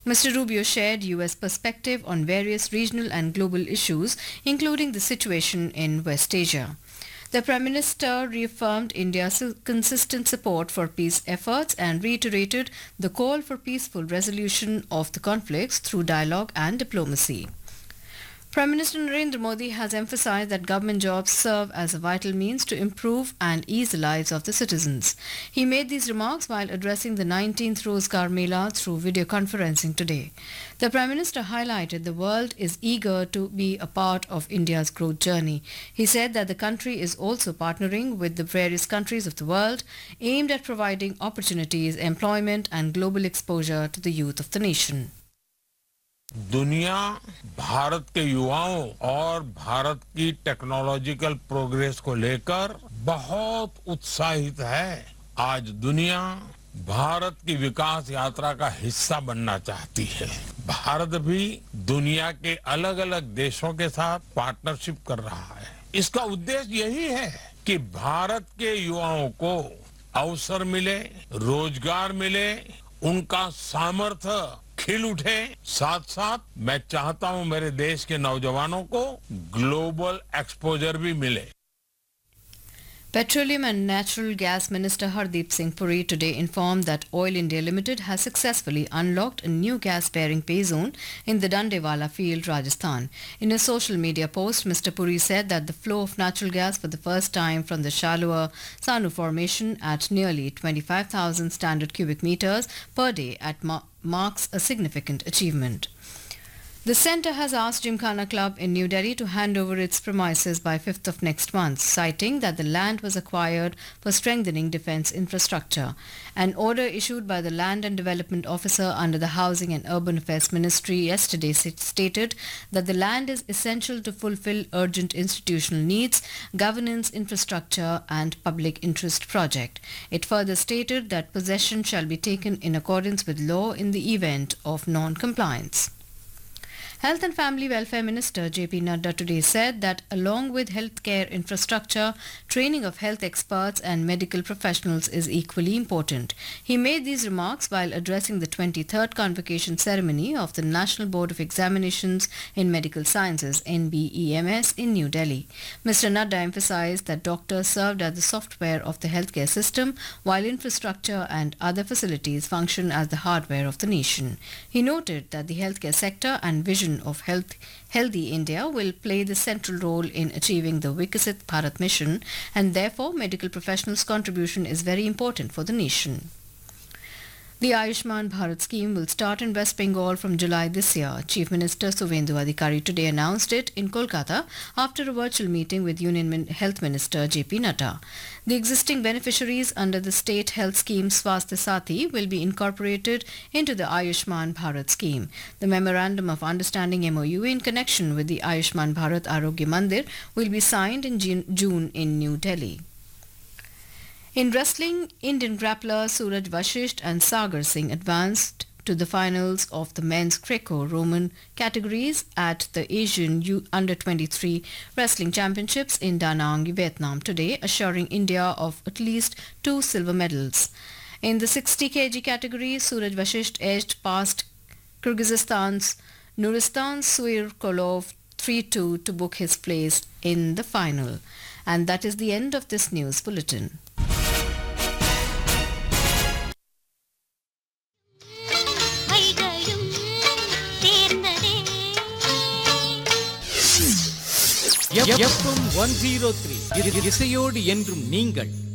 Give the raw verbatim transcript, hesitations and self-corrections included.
Mister Rubio shared U S perspective on various regional and global issues, including the situation in West Asia. The Prime Minister reaffirmed India's consistent support for peace efforts and reiterated the call for peaceful resolution of the conflicts through dialogue and diplomacy. Prime Minister Narendra Modi has emphasized that government jobs serve as a vital means to improve and ease the lives of the citizens. He made these remarks while addressing the nineteenth Rozgar Mela through video conferencing today. The Prime Minister highlighted the world is eager to be a part of India's growth journey. He said that the country is also partnering with the various countries of the world aimed at providing opportunities, employment and global exposure to the youth of the nation. दुनिया भारत के युवाओं और भारत की technological progress को लेकर बहुत उत्साहित है। आज दुनिया भारत की विकास यात्रा का हिस्सा बनना चाहती है। भारत भी दुनिया के अलग-अलग देशों के साथ पार्टनरशिप कर रहा है। इसका उद्देश्य यही है कि भारत के युवाओं को अवसर मिले, रोजगार मिले, उनका सामर्थ्य खिल उठे। साथ साथ मैं चाहता हूं मेरे देश के नौजवानों को ग्लोबल एक्सपोजर भी मिले। Petroleum and Natural Gas Minister Hardeep Singh Puri today informed that Oil India Limited has successfully unlocked a new gas-bearing pay zone in the Dandewala field, Rajasthan. In a social media post, Mister Puri said that the flow of natural gas for the first time from the shallower Sanu formation at nearly twenty-five thousand standard cubic meters per day at ma- marks a significant achievement. The centre has asked Gymkhana Club in New Delhi to hand over its premises by fifth of next month, citing that the land was acquired for strengthening defence infrastructure. An order issued by the Land and Development Officer under the Housing and Urban Affairs Ministry yesterday stated that the land is essential to fulfil urgent institutional needs, governance, infrastructure and public interest project. It further stated that possession shall be taken in accordance with law in the event of non-compliance. Health and Family Welfare Minister J P Nadda today said that along with healthcare infrastructure, training of health experts and medical professionals is equally important. He made these remarks while addressing the twenty-third convocation ceremony of the National Board of Examinations in Medical Sciences N B E M S in New Delhi. Mister Nadda emphasized that doctors served as the software of the healthcare system while infrastructure and other facilities function as the hardware of the nation. He noted that the healthcare sector and vision of health, Healthy India will play the central role in achieving the Vikasit Bharat mission and therefore medical professionals' contribution is very important for the nation. The Ayushman Bharat scheme will start in West Bengal from July this year. Chief Minister Suvendu Adhikari today announced it in Kolkata after a virtual meeting with Union Health Minister J P Nadda. The existing beneficiaries under the state health scheme Swasthya Sathi will be incorporated into the Ayushman Bharat scheme. The Memorandum of Understanding M O U in connection with the Ayushman Bharat Arogya Mandir will be signed in June in New Delhi. In wrestling, Indian grappler Suraj Vashisht and Sagar Singh advanced to the finals of the men's Greco-Roman categories at the Asian U under twenty-three Wrestling Championships in Da Nang, Vietnam today, assuring India of at least two silver medals. In the sixty kilograms category, Suraj Vashisht edged past Kyrgyzstan's Nuristan Suirkolov three two to book his place in the final. And that is the end of this news bulletin. FM one zero three இசையோடு என்றும் நீங்கள்